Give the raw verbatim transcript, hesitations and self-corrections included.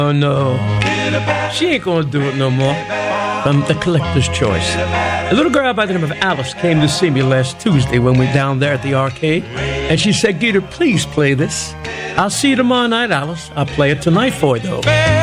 Oh, no. She ain't gonna do it no more. From the Collector's Choice. A little girl by the name of Alice came to see me last Tuesday when we were down there at the arcade. And she said, Gator, please play this. I'll see you tomorrow night, Alice. I'll play it tonight for you, though.